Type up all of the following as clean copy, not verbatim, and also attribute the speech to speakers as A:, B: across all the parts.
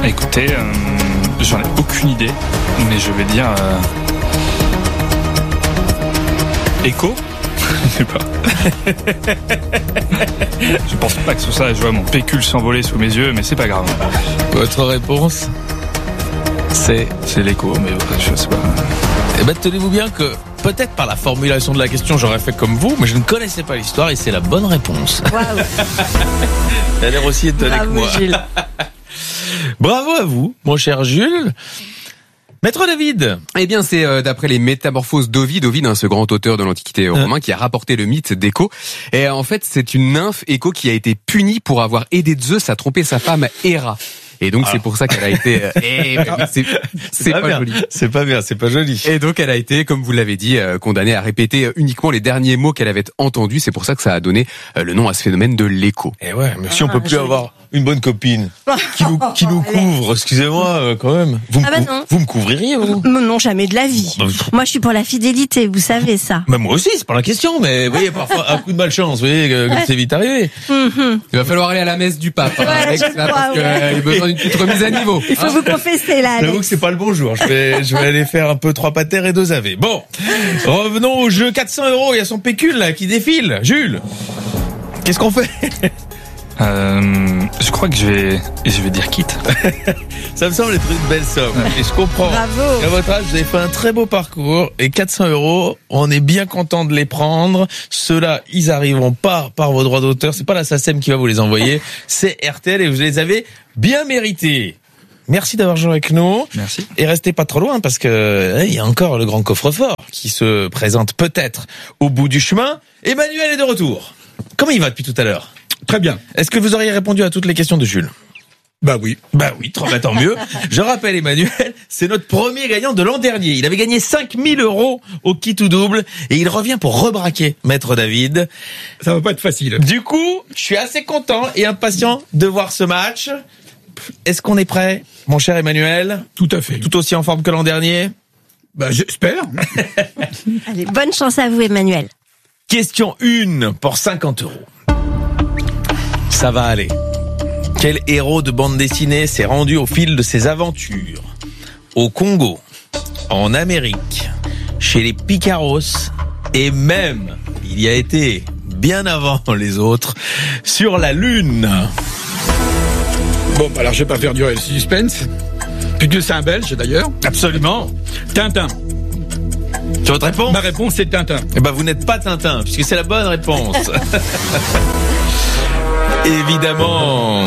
A: Écoutez, j'en ai aucune idée, mais je vais dire Echo. Je sais pas. Je pense pas que ce soit ça. Je vois mon pécule s'envoler sous mes yeux, mais c'est pas grave.
B: Votre réponse, c'est
A: l'écho, mais je sais pas.
B: Eh ben, tenez-vous bien que peut-être par la formulation de la question, j'aurais fait comme vous, mais je ne connaissais pas l'histoire et c'est la bonne réponse.
C: Waouh.
B: Elle a l'air aussi étonnée que moi.
C: Jules.
B: Bravo à vous, mon cher Jules. Maître David.
D: Eh bien, c'est d'après les Métamorphoses d'Ovide, ce grand auteur de l'Antiquité romain, qui a rapporté le mythe d'Écho. Et en fait, c'est une nymphe Écho qui a été punie pour avoir aidé Zeus à tromper sa femme Héra. Et donc c'est pour ça qu'elle a été. C'est pas joli.
B: C'est pas bien, c'est pas joli.
D: Et donc elle a été, comme vous l'avez dit, condamnée à répéter uniquement les derniers mots qu'elle avait entendus. C'est pour ça que ça a donné le nom à ce phénomène de l'écho.
B: Et ouais, mais si on peut plus avoir une bonne copine qui nous couvre, excusez-moi quand même. Vous me couvririez vous?
C: Non, jamais de la vie. Moi, je suis pour la fidélité, vous savez ça.
B: Bah moi aussi, c'est pas la question, mais vous voyez, parfois un coup de malchance, vous voyez, comme c'est vite arrivé.
D: Il va falloir aller à la messe du pape, parce qu'il a besoin d'une petite remise à niveau.
C: Il faut vous confesser là.
B: J'avoue que c'est pas le bon jour. Je vais aller faire un peu 3 patères et 2 AV. Bon, revenons au jeu. 400 €. Il y a son pécule là qui défile. Jules, qu'est-ce qu'on fait?
A: Je crois que je vais dire quitte.
B: Ça me semble être une belle somme. Et je comprends.
C: Bravo.
B: À votre âge, vous avez fait un très beau parcours. Et 400 €, on est bien content de les prendre. Ceux-là, ils arriveront pas par vos droits d'auteur. C'est pas la SACEM qui va vous les envoyer. C'est RTL et vous les avez bien mérités. Merci d'avoir joué avec nous.
A: Merci.
B: Et restez pas trop loin parce que il y a encore le grand coffre-fort qui se présente peut-être au bout du chemin. Emmanuel est de retour. Comment il va depuis tout à l'heure?
E: Très bien.
B: Est-ce que vous auriez répondu à toutes les questions de Jules?
E: Bah oui,
B: tant mieux. Je rappelle, Emmanuel, c'est notre premier gagnant de l'an dernier. Il avait gagné 5 000 € au kit ou double et il revient pour rebraquer Maître David.
E: ça va pas être facile.
B: Du coup, je suis assez content et impatient de voir ce match. Est-ce qu'on est prêt, mon cher Emmanuel?
E: Tout à fait.
B: Tout aussi en forme que l'an dernier?
E: Bah j'espère.
C: Allez, bonne chance à vous, Emmanuel.
B: Question 1 pour 50 €. Ça va aller. Quel héros de bande dessinée s'est rendu au fil de ses aventures au Congo, en Amérique, chez les Picaros et même, il y a été bien avant les autres, sur la Lune?
E: Bon, alors je vais pas faire durer le suspense. Puisque c'est un Belge d'ailleurs.
B: Absolument.
E: Tintin.
B: C'est votre réponse?
E: Ma réponse c'est Tintin.
B: Eh ben vous n'êtes pas Tintin, puisque c'est la bonne réponse. Évidemment.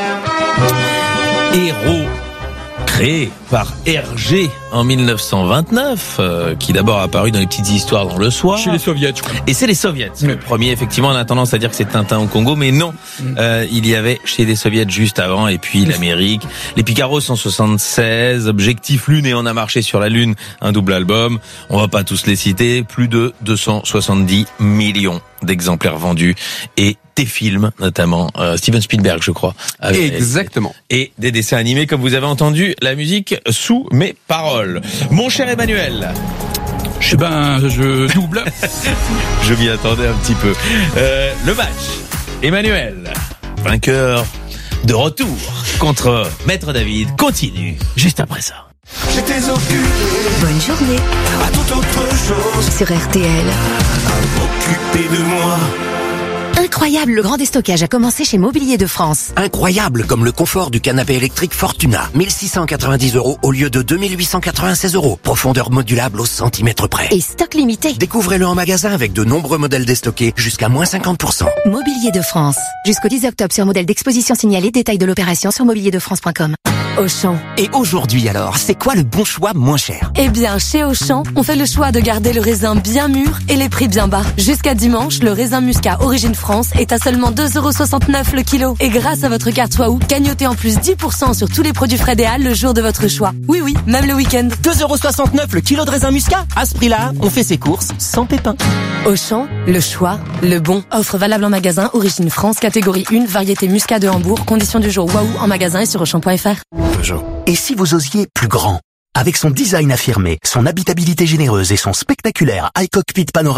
B: Héros créé par Hergé en 1929, qui d'abord a apparu dans les petites histoires dans le soir.
E: Chez les soviets, je crois.
B: Et c'est les soviets.
E: Oui.
B: Le premier, effectivement, on a tendance à dire que c'est Tintin au Congo, mais non. Il y avait chez les soviets juste avant, et puis l'Amérique. Les Picaros en 76, Objectif Lune et On a marché sur la Lune, un double album. On va pas tous les citer. Plus de 270 millions d'exemplaires vendus et des films, notamment Steven Spielberg, je crois.
D: Exactement.
B: Et des dessins animés, comme vous avez entendu la musique sous mes paroles. Mon cher Emmanuel.
E: Je double.
B: Je m'y attendais un petit peu. Le match. Emmanuel, vainqueur de retour contre Maître David, continue juste après ça.
F: J'étais occupé
G: Bonne journée
F: à toute autre chose,
G: sur RTL.
F: occupé de moi.
G: Incroyable, le grand déstockage a commencé chez Mobilier de France.
H: Incroyable comme le confort du canapé électrique Fortuna. 1690 € au lieu de 2896 €. Profondeur modulable au centimètre près.
G: Et stock limité.
H: Découvrez-le en magasin avec de nombreux modèles déstockés jusqu'à moins 50%.
G: Mobilier de France. Jusqu'au 10 octobre sur modèle d'exposition signalé. Détail de l'opération sur mobilierdefrance.com. Auchan.
H: Et aujourd'hui alors, c'est quoi le bon choix moins cher?
I: Eh bien, chez Auchan, on fait le choix de garder le raisin bien mûr et les prix bien bas. Jusqu'à dimanche, le raisin muscat Origine France est à seulement 2,69 € le kilo. Et grâce à votre carte Waouh, gagnotez en plus 10% sur tous les produits Frédéal le jour de votre choix. Oui, oui, même le week-end.
H: 2,69 € le kilo de raisin muscat. À ce prix-là, on fait ses courses sans pépin.
I: Auchan, le choix, le bon. Offre valable en magasin Origine France, catégorie 1, variété muscat de Hambourg. Conditions du jour Waouh en magasin et sur auchan.fr.
H: Et si vous osiez plus grand? Avec son design affirmé, son habitabilité généreuse et son spectaculaire iCockpit panoramique,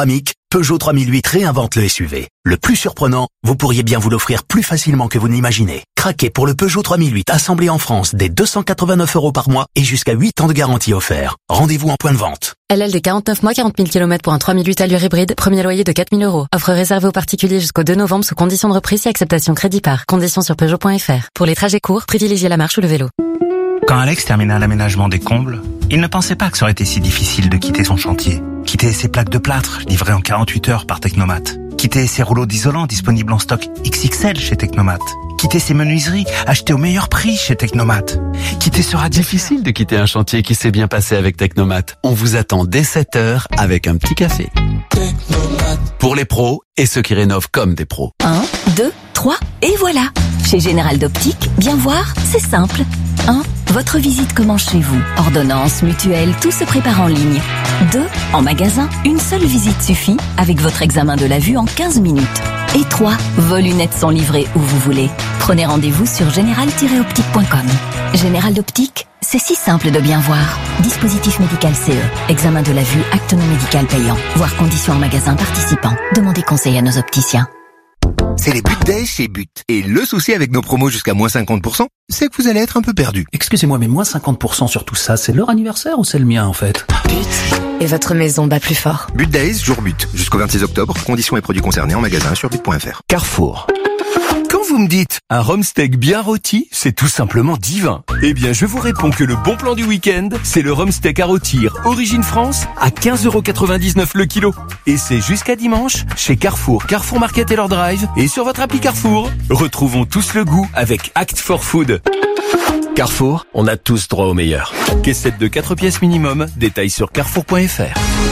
H: Peugeot 3008 réinvente le SUV. Le plus surprenant, vous pourriez bien vous l'offrir plus facilement que vous n'imaginez. Craquez pour le Peugeot 3008 assemblé en France dès 289 € par mois et jusqu'à 8 ans de garantie offert. Rendez-vous en point de vente.
I: LLD 49 mois, 40 000 km pour un 3008 allure hybride, premier loyer de 4 000 €. Offre réservée aux particuliers jusqu'au 2 novembre sous conditions de reprise et acceptation crédit par. Conditions sur Peugeot.fr. Pour les trajets courts, privilégiez la marche ou le vélo.
J: Quand Alex termina l'aménagement des combles, il ne pensait pas que ça aurait été si difficile de quitter son chantier. Quitter ses plaques de plâtre, livrées en 48 heures par Technomat. Quitter ses rouleaux d'isolant disponibles en stock XXL chez Technomat. Quitter ses menuiseries achetées au meilleur prix chez Technomat. Quitter ce radiateur.
K: Difficile de quitter un chantier qui s'est bien passé avec Technomat. On vous attend dès 7h avec un petit café. Technomat. Pour les pros et ceux qui rénovent comme des pros.
L: 1, 2, 3 et voilà. Chez Général d'Optique, bien voir, c'est simple. 1. Votre visite commence chez vous. Ordonnance, mutuelle, tout se prépare en ligne. 2. En magasin, une seule visite suffit avec votre examen de la vue en 15 minutes. Et 3. Vos lunettes sont livrées où vous voulez. Prenez rendez-vous sur général-optique.com. Général d'Optique, c'est si simple de bien voir. Dispositif médical CE. Examen de la vue, acte non médical payant. Voir conditions en magasin participant. Demandez conseil à nos opticiens.
M: C'est les But Days chez But. Et le souci avec nos promos jusqu'à moins 50%, c'est que vous allez être un peu perdu.
N: Excusez-moi, mais moins 50% sur tout ça, c'est leur anniversaire ou c'est le mien en fait?
I: But. Et votre maison bat plus fort.
M: But Days, jour But. Jusqu'au 26 octobre, conditions et produits concernés en magasin sur but.fr.
H: Carrefour. Quand vous me dites un rhum steak bien rôti, c'est tout simplement divin. Eh bien, je vous réponds que le bon plan du week-end, c'est le rhum steak à rôtir Origine France à 15,99 € le kilo. Et c'est jusqu'à dimanche chez Carrefour, Carrefour Market et leur drive et sur votre appli Carrefour. Retrouvons tous le goût avec Act for Food. Carrefour, on a tous droit au meilleur. Caissette de 4 pièces minimum, détails sur carrefour.fr.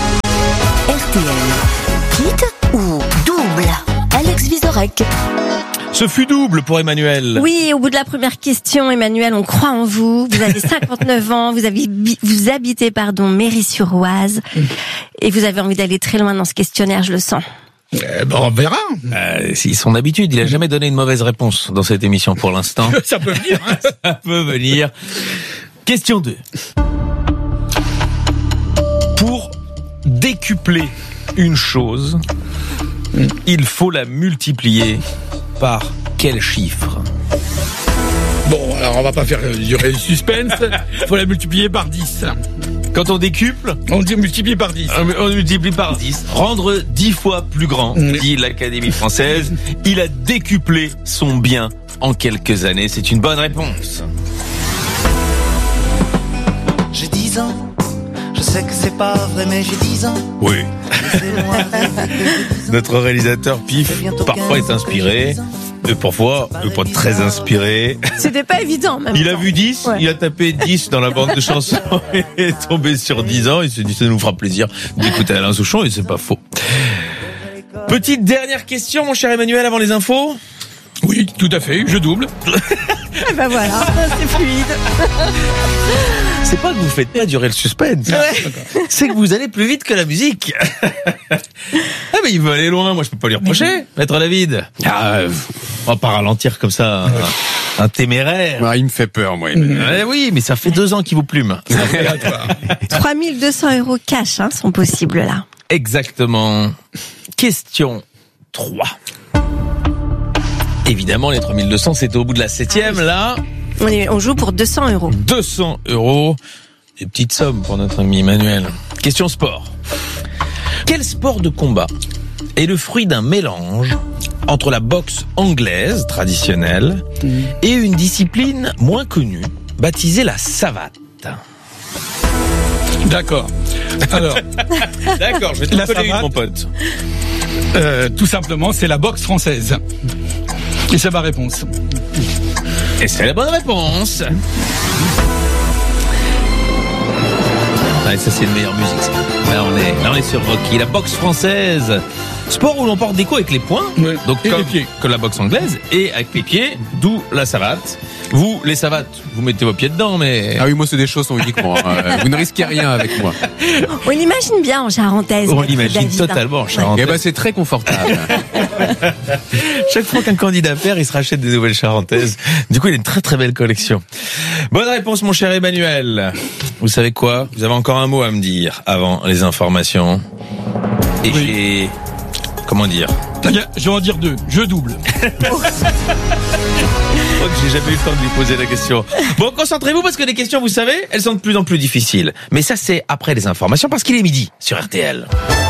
L: RTL. Kit ou double? Alex Vizorek.
B: Ce fut double pour Emmanuel.
C: Oui, au bout de la première question, Emmanuel, on croit en vous. Vous avez 59 ans, vous habitez Méry-sur-Oise, et vous avez envie d'aller très loin dans ce questionnaire, je le sens.
E: On verra.
B: C'est son habitude, il a jamais donné une mauvaise réponse dans cette émission pour l'instant.
E: Ça peut venir. Hein.
B: Ça peut venir. Question 2. Pour décupler une chose, il faut la multiplier par quel chiffre?
E: Bon, alors on va pas faire durer le suspense. Il faut la multiplier par 10.
B: Quand on décuple,
E: on dit multiplie par 10.
B: On multiplie par 10. Rendre 10 fois plus grand, dit l'Académie française. Il a décuplé son bien en quelques années. C'est une bonne réponse.
F: J'ai 10 ans. Je sais que c'est pas vrai, mais j'ai 10 ans.
B: Oui. Notre réalisateur Pif, parfois est inspiré. Et parfois, pas très inspiré.
C: C'était pas évident, même.
B: Il a vu 10, ouais. Il a tapé 10 dans la bande de chansons et est tombé sur 10 ans. Il s'est dit, ça nous fera plaisir d'écouter Alain Souchon, et c'est pas faux. Petite dernière question, mon cher Emmanuel, avant les infos.
E: Oui, tout à fait, je double.
C: Et ben voilà, c'est fluide.
B: C'est pas que vous faites pas durer le suspense. Ouais. C'est que vous allez plus vite que la musique. Ah mais il veut aller loin, moi je peux pas lui reprocher. Maître David. On va pas ralentir comme ça un téméraire.
D: Ouais, il me fait peur, moi.
B: Oui, mais ça fait 2 ans qu'il vous plume.
C: 3 200 € cash sont possibles là.
B: Exactement. Question 3. Évidemment, les 3200, c'était au bout de la 7e, là.
C: On joue pour 200 €.
B: 200 €. Des petites sommes pour notre ami Emmanuel. Question sport. Quel sport de combat est le fruit d'un mélange entre la boxe anglaise traditionnelle et une discipline moins connue, baptisée la savate?
E: D'accord. Alors.
B: D'accord, je vais te coller une, mon pote.
E: Tout simplement, c'est la boxe française. Et c'est ma réponse.
B: Et c'est la bonne réponse. Ah, ça, c'est une meilleure musique, ça. Là, on est sur Rocky. La boxe française. Sport où l'on porte des coups avec les poings. Ouais. Donc, comme que la boxe anglaise. Et avec les pieds, d'où la savate. Vous, les savates, vous mettez vos pieds dedans, mais...
D: Ah oui, moi, c'est des chaussons uniquement. Vous ne risquez rien avec moi.
C: On l'imagine bien en charentaise.
B: On l'imagine totalement en charentaise.
D: Eh ben, c'est très confortable.
B: Chaque fois qu'un candidat perd, il se rachète des nouvelles charentaises. Du coup, il a une très très belle collection. Bonne réponse, mon cher Emmanuel. Vous savez quoi? Vous avez encore un mot à me dire avant les informations. Et j'ai comment dire?
E: Je vais en dire 2. Je double.
B: Je crois que j'ai jamais eu le temps de lui poser la question. Bon, concentrez-vous parce que les questions, vous savez, elles sont de plus en plus difficiles. Mais ça, c'est après les informations parce qu'il est midi sur RTL.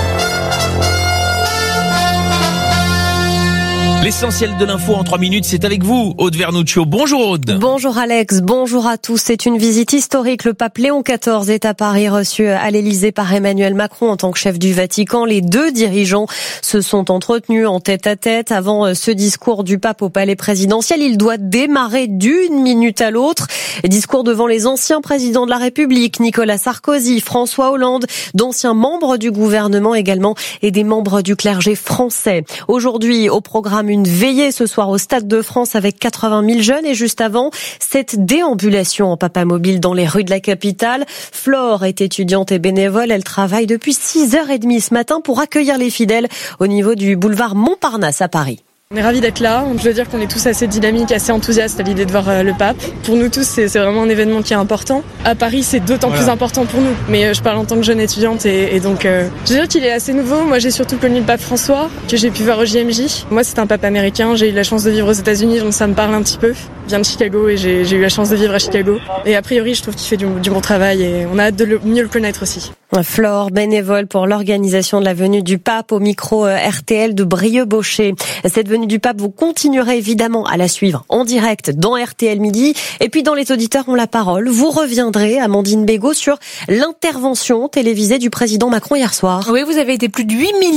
B: L'essentiel de l'info en 3 minutes, c'est avec vous, Aude Vernuccio. Bonjour Aude.
O: Bonjour Alex, bonjour à tous. C'est une visite historique. Le pape Léon XIV est à Paris, reçu à l'Élysée par Emmanuel Macron en tant que chef du Vatican. Les deux dirigeants se sont entretenus en tête-à-tête. Avant ce discours du pape au palais présidentiel, il doit démarrer d'une minute à l'autre. Discours devant les anciens présidents de la République, Nicolas Sarkozy, François Hollande, d'anciens membres du gouvernement également et des membres du clergé français. Aujourd'hui, au programme, une veillée ce soir au Stade de France avec 80 000 jeunes et juste avant, cette déambulation en papa mobile dans les rues de la capitale. Flore est étudiante et bénévole. Elle travaille depuis 6h30 ce matin pour accueillir les fidèles au niveau du boulevard Montparnasse à Paris.
P: On est ravis d'être là. Je veux dire qu'on est tous assez dynamiques, assez enthousiastes à l'idée de voir le pape. Pour nous tous, c'est vraiment un événement qui est important. À Paris, c'est d'autant plus important pour nous. Mais je parle en tant que jeune étudiante et donc je veux dire qu'il est assez nouveau. Moi, j'ai surtout connu le pape François, que j'ai pu voir au JMJ. Moi, c'est un pape américain. J'ai eu la chance de vivre aux États-Unis, donc ça me parle un petit peu. Je viens de Chicago et j'ai eu la chance de vivre à Chicago. Et a priori, je trouve qu'il fait du bon travail et on a hâte de mieux le connaître aussi.
O: Flore, bénévole pour l'organisation de la venue du pape au micro RTL de Brieux-Baucher. Cette venue du pape, vous continuerez évidemment à la suivre en direct dans RTL Midi. Et puis dans Les auditeurs ont la parole, vous reviendrez, Amandine Bégaud, sur l'intervention télévisée du président Macron hier soir.
Q: Oui, vous avez été plus de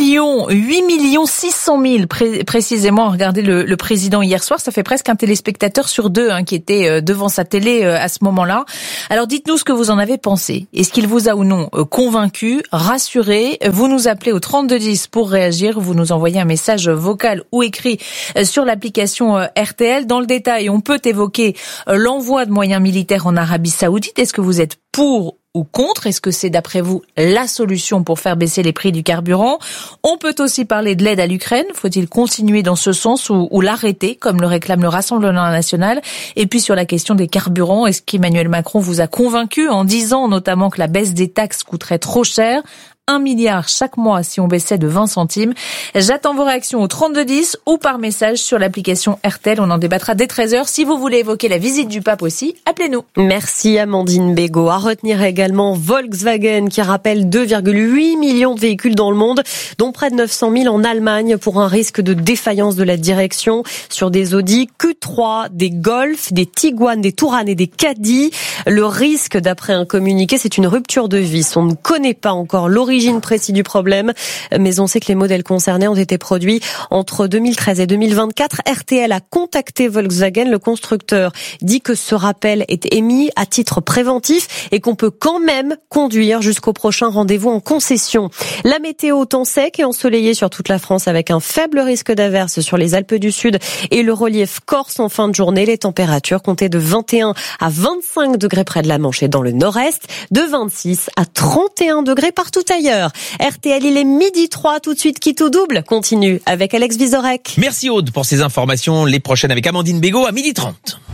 Q: 8 600 000 précisément à regarder le président hier soir. Ça fait presque un téléspectateur sur 2 qui était devant sa télé à ce moment-là. Alors dites-nous ce que vous en avez pensé. Est-ce qu'il vous a ou non convaincu, rassuré? Vous nous appelez au 3210 pour réagir. Vous nous envoyez un message vocal ou écrit sur l'application RTL. Dans le détail, on peut évoquer l'envoi de moyens militaires en Arabie Saoudite. Est-ce que vous êtes pour ou contre? Est-ce que c'est d'après vous la solution pour faire baisser les prix du carburant? On peut aussi parler de l'aide à l'Ukraine. Faut-il continuer dans ce sens ou l'arrêter, comme le réclame le Rassemblement national? Et puis sur la question des carburants, est-ce qu'Emmanuel Macron vous a convaincu en disant notamment que la baisse des taxes coûterait trop cher? 1 milliard chaque mois si on baissait de 20 centimes. J'attends vos réactions au 3210 ou par message sur l'application RTL. On en débattra dès 13h. Si vous voulez évoquer la visite du pape aussi, appelez-nous.
O: Merci Amandine Bégaud. À retenir également Volkswagen qui rappelle 2,8 millions de véhicules dans le monde, dont près de 900 000 en Allemagne pour un risque de défaillance de la direction sur des Audi Q3, des Golf, des Tiguan, des Touran et des Caddy. Le risque, d'après un communiqué, c'est une rupture de vis. On ne connaît pas encore l'origine précise du problème, mais on sait que les modèles concernés ont été produits entre 2013 et 2024. RTL a contacté Volkswagen. Le constructeur dit que ce rappel est émis à titre préventif et qu'on peut quand même conduire jusqu'au prochain rendez-vous en concession. La météo, temps sec et ensoleillé sur toute la France avec un faible risque d'averse sur les Alpes du Sud et le relief corse en fin de journée. Les températures comptaient de 21 à 25 degrés près de la Manche et dans le nord-est, de 26 à 31 degrés partout ailleurs. RTL, il est 12h03, tout de suite qui tout double continue avec Alex Vizorek.
B: Merci Aude pour ces informations. Les prochaines avec Amandine Bégaud à 12h30.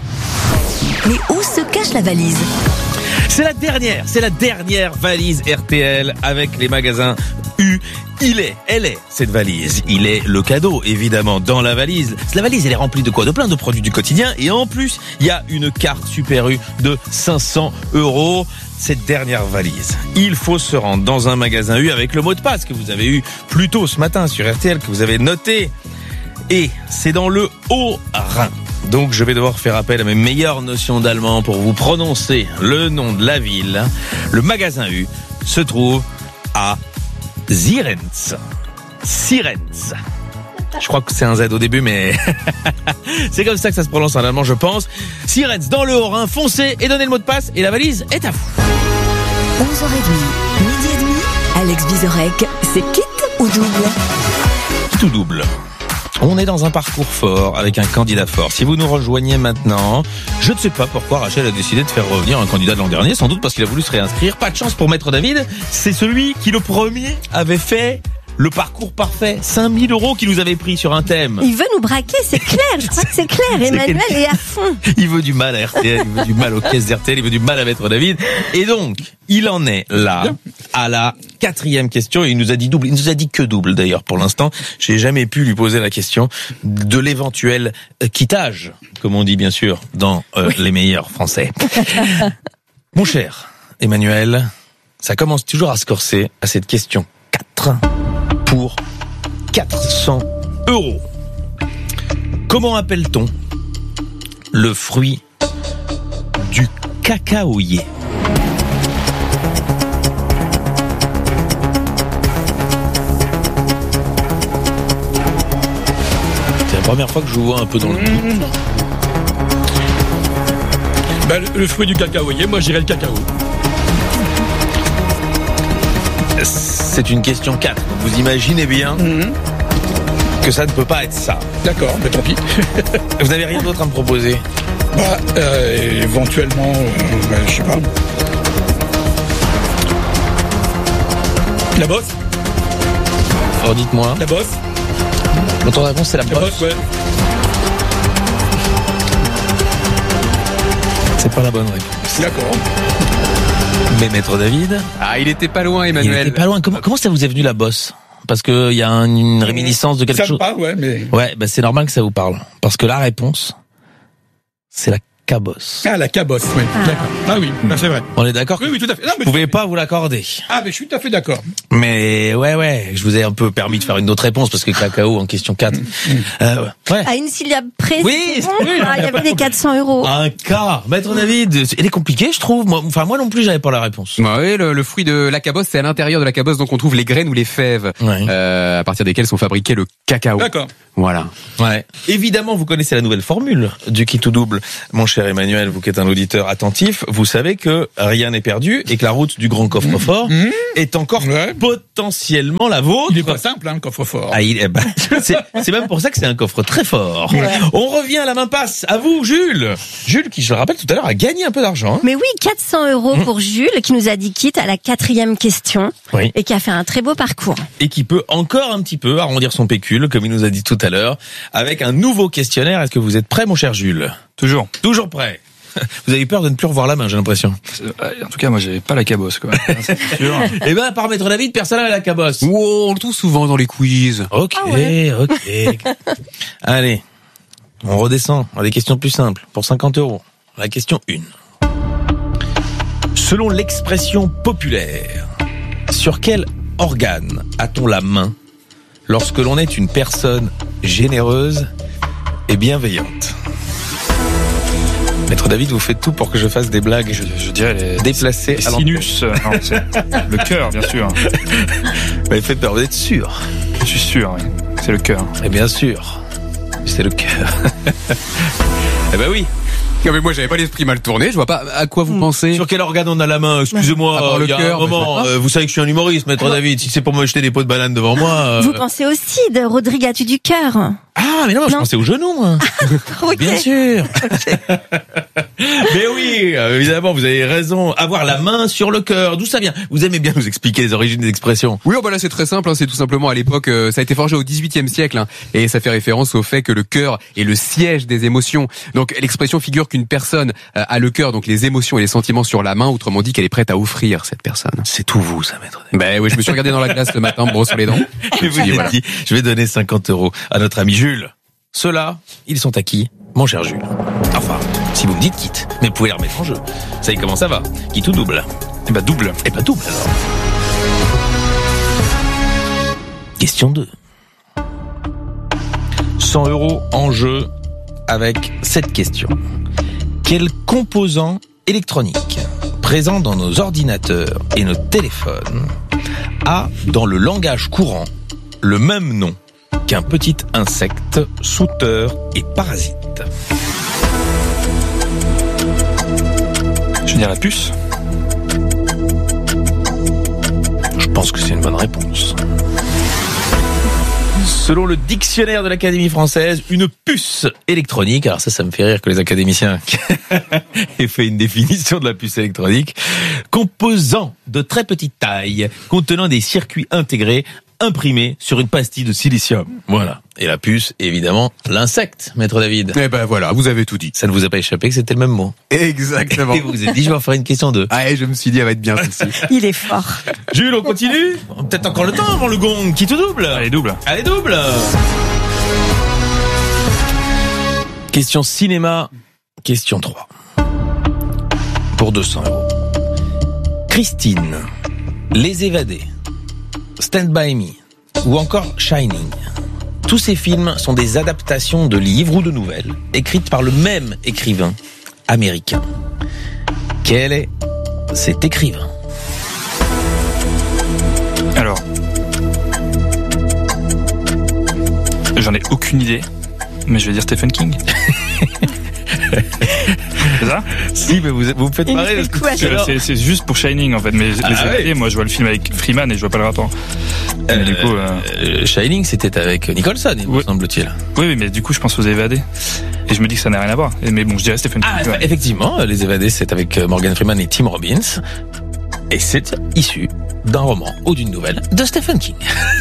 L: Mais où se cache la valise ?
B: C'est la dernière valise RTL avec les magasins U. Elle est cette valise. Il est le cadeau, évidemment, dans la valise. La valise, elle est remplie de quoi? De plein de produits du quotidien. Et en plus, il y a une carte Super U de 500 €. Cette dernière valise, il faut se rendre dans un magasin U avec le mot de passe que vous avez eu plus tôt ce matin sur RTL, que vous avez noté. Et c'est dans le Haut-Rhin. Donc je vais devoir faire appel à mes meilleures notions d'allemand pour vous prononcer le nom de la ville. Le magasin U se trouve à Sierenz. Je crois que c'est un Z au début, mais c'est comme ça que ça se prononce en allemand, je pense. Sierenz, dans le Haut-Rhin, foncez et donnez le mot de passe et la valise est à vous.
L: 11h30, midi et demi, Alex Vizorek, c'est quitte ou double?
B: Quitte ou double? On est dans un parcours fort avec un candidat fort. Si vous nous rejoignez maintenant, je ne sais pas pourquoi Rachel a décidé de faire revenir un candidat de l'an dernier, sans doute parce qu'il a voulu se réinscrire. Pas de chance pour Maître David, c'est celui qui le premier avait fait le parcours parfait. 5 000 € qu'il nous avait pris sur un thème.
C: Il veut nous braquer, c'est clair. Je crois que c'est clair. Emmanuel est à fond.
B: Il veut du mal à RTL, il veut du mal aux caisses d'RTL, il veut du mal à Maître David. Et donc, il en est là, à la 4e question. Il nous a dit double. Il nous a dit que double d'ailleurs pour l'instant. J'ai jamais pu lui poser la question de l'éventuel quittage, comme on dit bien sûr dans les meilleurs français. Mon cher Emmanuel, ça commence toujours à se corser à cette question 4 pour 400 €. Comment appelle-t-on le fruit du cacaoyer? C'est la première fois que je vous vois un peu dans le doute.
E: Ben, le fruit du cacaoyer, moi je dirais le cacao.
B: C'est une question 4. Vous imaginez bien que ça ne peut pas être ça.
E: D'accord, mais tant pis.
B: Vous n'avez rien d'autre à me proposer?
E: Bah, éventuellement, je sais pas. La bosse.
B: Alors dites-moi.
E: La bosse.
B: Votre réponse c'est la bosse.
E: Ouais.
B: C'est pas la bonne réponse.
E: D'accord.
B: Mais Maître David?
D: Ah, il était pas loin, Emmanuel.
B: Il était pas loin. Comment ça vous est venu la bosse? Parce que il y a une réminiscence de quelque chose.
E: Ça me parle, ouais, mais.
B: Ouais, bah c'est normal que ça vous parle. Parce que la réponse, c'est la cabosse.
E: Ah, la cabosse, oui. D'accord. Ah oui, c'est vrai.
B: On est d'accord?
E: Oui, tout à fait. Non,
B: je pouvais pas vous l'accorder.
E: Ah, mais je suis tout à fait d'accord.
B: Mais ouais, je vous ai un peu permis de faire une autre réponse parce que cacao en question 4. Ouais.
C: À une syllabe près.
B: Oui,
C: bon. Il y avait des 400 €.
B: Un cas. Maître David, elle est compliquée, je trouve. Moi non plus, j'avais pas la réponse.
D: Oui, le fruit de la cabosse, c'est à l'intérieur de la cabosse, donc on trouve les graines ou les fèves, à partir desquelles sont fabriqués le cacao.
E: D'accord.
D: Voilà.
B: Ouais. Évidemment, vous connaissez la nouvelle formule du qui tout double. Mon cher Emmanuel, vous qui êtes un auditeur attentif, vous savez que rien n'est perdu et que la route du grand coffre-fort est encore potentiellement la vôtre.
E: Il est pas simple, le coffre-fort.
B: Ah, c'est même pour ça que c'est un coffre très fort. Ouais. On revient à la main passe. À vous, Jules. Jules, qui, je le rappelle tout à l'heure, a gagné un peu d'argent. Hein.
C: Mais oui, 400 € pour Jules, qui nous a dit quitte à la 4e question.
B: Oui.
C: Et qui a fait un très beau parcours.
B: Et qui peut encore un petit peu arrondir son pécule, comme il nous a dit tout à l'heure, avec un nouveau questionnaire. Est-ce que vous êtes prêt, mon cher Jules?
A: Toujours.
B: Toujours prêt. Vous avez peur de ne plus revoir la main, j'ai l'impression.
A: En tout cas, moi, j'avais pas la cabosse, quoi. C'est sûr.
B: Eh ben, par Maître David, personne n'a la cabosse.
D: Wow, on le trouve souvent dans les quiz.
B: Ok. Allez. On redescend à des questions plus simples. Pour 50 €. La question 1. Selon l'expression populaire, sur quel organe a-t-on la main lorsque l'on est une personne généreuse et bienveillante? Maître David, vous faites tout pour que je fasse des blagues.
A: Je dirais les
B: déplacées.
A: Les sinus. Non, c'est le cœur, bien sûr.
B: Mais faites peur, vous êtes sûr?
A: Je suis sûr, oui. C'est le cœur.
B: Et bien sûr, c'est le cœur. Eh ben oui.
D: Non mais moi j'avais pas l'esprit mal tourné, je vois pas à quoi vous pensez.
B: Sur quel organe on a la main? Excusez-moi, il y a un moment, vous savez que je suis un humoriste, Maître David, si c'est pour me jeter des pots de banane devant moi...
C: Vous pensez aussi de Rodrigue as-tu du cœur?
B: Ah mais non, je pensais au genou, moi.
C: Okay.
B: Bien sûr. Mais oui, évidemment, vous avez raison. Avoir la main sur le cœur, d'où ça vient? Vous aimez bien nous expliquer les origines des expressions.
D: Oui, bah là c'est très simple, c'est tout simplement à l'époque, ça a été forgé au XVIIIe siècle, et ça fait référence au fait que le cœur est le siège des émotions. Donc l'expression figure qu'une personne a le cœur, donc les émotions et les sentiments sur la main, autrement dit qu'elle est prête à offrir cette personne.
B: C'est tout vous, ça, Maître David.
D: Ben oui, je me suis regardé dans la glace ce matin, me brosser les dents.
B: Et vous avez dit, je vais donner 50 € à notre ami Jules. Ceux-là, ils sont à qui, mon cher Jules? Enfin, si vous me dites quitte, mais vous pouvez les remettre en jeu. Vous savez comment ça va? Quitte ou double?
A: Eh ben double.
B: Eh ben double alors. Question 2. 100 € en jeu avec cette question. Quel composant électronique présent dans nos ordinateurs et nos téléphones a, dans le langage courant, le même nom qu'un petit insecte sauteur et parasite?
A: Je veux dire la puce.
B: Je pense que c'est une bonne réponse. Selon le dictionnaire de l'Académie française, une puce électronique, alors ça me fait rire que les académiciens aient fait une définition de la puce électronique, composant de très petite taille, contenant des circuits intégrés imprimée sur une pastille de silicium. Voilà. Et la puce, évidemment, l'insecte, maître David.
D: Eh ben voilà, vous avez tout dit.
B: Ça ne vous a pas échappé que c'était le même mot.
D: Exactement.
B: Et vous vous êtes dit, je vais en faire une question 2.
D: Ah, et je me suis dit, elle va être bien celle-ci.
C: Il est fort.
B: Jules, on continue? Peut-être encore le temps avant le gong. Qui tout double?
A: Allez, double.
B: Allez, double. Question cinéma, question 3. Pour 200 €. Christine, Les Évadés, Stand By Me ou encore Shining. Tous ces films sont des adaptations de livres ou de nouvelles écrites par le même écrivain américain. Quel est cet écrivain?
A: Alors, j'en ai aucune idée, mais je vais dire Stephen King. C'est ça?
B: Si, mais vous me faites marrer.
A: C'est juste pour Shining en fait, mais les évadés, moi je vois le film avec Freeman et je vois pas le rapport. Du coup,
B: Shining, c'était avec Nicholson, me semble-t-il.
A: Oui, mais du coup je pense aux évadés. Et je me dis que ça n'a rien à voir. Mais bon, je dirais Stephen King.
B: Ouais. Effectivement, Les Évadés, c'est avec Morgan Freeman et Tim Robbins. Et c'est issu d'un roman ou d'une nouvelle de Stephen King.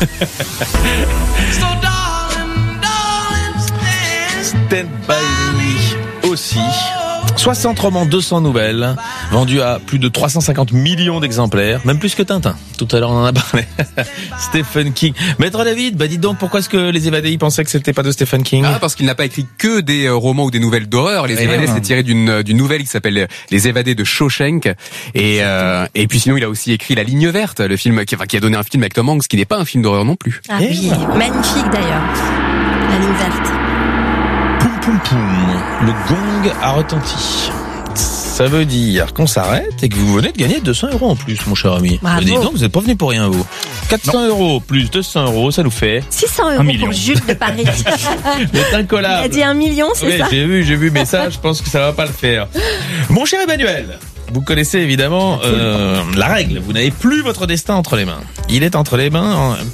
B: Stand By Me aussi. 60 romans, 200 nouvelles, vendus à plus de 350 millions d'exemplaires, même plus que Tintin. Tout à l'heure, on en a parlé. Stephen King. Maître David, dites donc, pourquoi est-ce que Les Évadés, ils pensaient que c'était pas de Stephen King?
D: Ah, parce qu'il n'a pas écrit que des romans ou des nouvelles d'horreur. Les Évadés, c'est tiré d'une nouvelle qui s'appelle Les Évadés de Shawshank. Et puis sinon, il a aussi écrit La Ligne Verte, le film qui a donné un film avec Tom Hanks, qui n'est pas un film d'horreur non plus.
C: Ah oui, magnifique d'ailleurs. La Ligne Verte.
B: Poum poum poum, le gong a retenti. Ça veut dire qu'on s'arrête et que vous venez de gagner 200 € en plus, mon cher ami.
C: Bravo.
B: Dis donc, vous n'êtes pas venu pour rien, vous. 400 € plus 200 €, ça nous fait
C: 600 € pour Jules de Paris.
B: C'est incollable.
C: Il a dit 1 million, c'est
B: oui,
C: ça?
B: J'ai vu, mais ça, je pense que ça va pas le faire. Mon cher Emmanuel, vous connaissez évidemment la règle. Vous n'avez plus votre destin entre les mains. Il est entre les mains